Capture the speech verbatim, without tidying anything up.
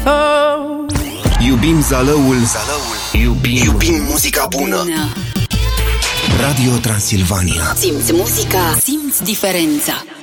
Oh. Iubim Zalăul, Zalăul. Iubim. Iubim muzica bună. Radio Transilvania. Simți muzica, simți diferența.